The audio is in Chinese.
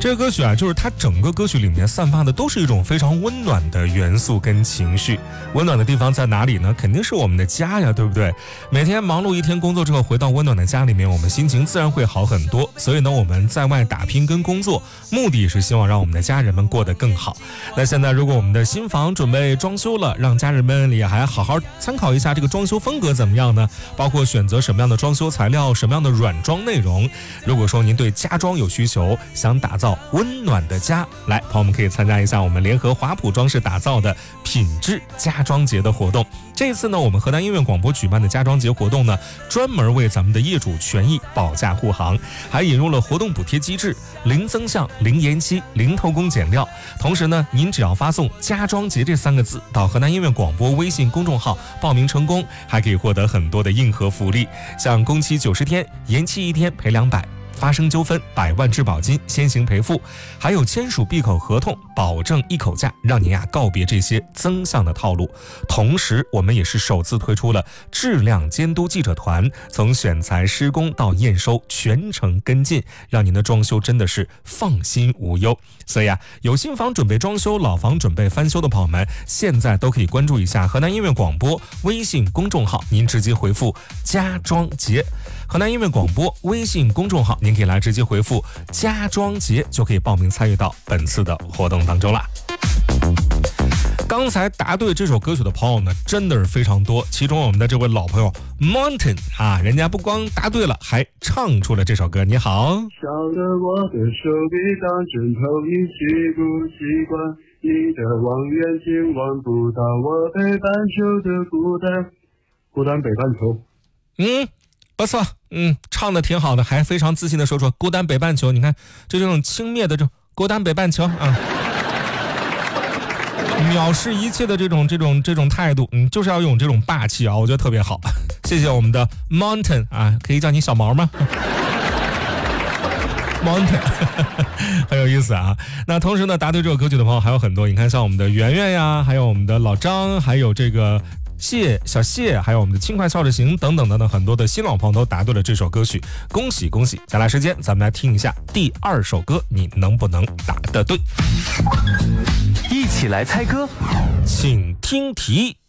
这个歌曲啊，就是它整个歌曲里面散发的都是一种非常温暖的元素跟情绪。温暖的地方在哪里呢？肯定是我们的家呀，对不对？每天忙碌一天工作之后，回到温暖的家里面，我们心情自然会好很多。所以呢，我们在外打拼跟工作，目的是希望让我们的家人们过得更好。那现在如果我们的新房准备装修了，让家人们也还好好参考一下这个装修风格怎么样呢？包括选择什么样的装修材料，什么样的软装内容。如果说您对家装有需求，想打造温暖的家，来，朋友们可以参加一下我们联合华普装饰打造的品质家装节的活动。这次呢，我们河南音乐广播举办的家装节活动呢，专门为咱们的业主权益保驾护航，还引入了活动补贴机制，零增项、零延期、零偷工减料。同时呢，您只要发送家装节这3个字到河南音乐广播微信公众号报名成功，还可以获得很多的硬核福利，像工期90天，延期1天赔200。发生纠纷100万质保金先行赔付，还有签署闭口合同，保证一口价，让您告别这些增项的套路。同时，我们也是首次推出了质量监督记者团，从选材、施工到验收全程跟进，让您的装修真的是放心无忧。所以有新房准备装修、老房准备翻修的朋友们，现在都可以关注一下河南音乐广播微信公众号，您直接回复家装节。河南音乐广播微信公众号，您可以来直接回复家装节，就可以报名参与到本次的活动当中啦。刚才答对这首歌曲的朋友呢，真的是非常多。其中我们的这位老朋友 Mountain 人家不光答对了，还唱出了这首歌。你好， 晓得我的手臂当枕头，你习不习惯？你的望远镜望不到我北半球的孤单，孤单北半球。 不错，唱的挺好的，还非常自信的说出孤单北半球。你看，这种轻蔑的这种孤单北半球藐视一切的这种态度，就是要用这种霸气我觉得特别好。谢谢我们的 Mountain 可以叫你小毛吗？Mountain 很有意思那同时呢，答对这首歌曲的朋友还有很多。你看，像我们的圆圆呀，还有我们的老张，还有这个小谢，还有我们的轻快笑着行等等等等，很多的新老朋友都答对了这首歌曲，恭喜恭喜！接下来时间咱们来听一下第2首歌，你能不能答得对？ 一起来猜歌， 请听题。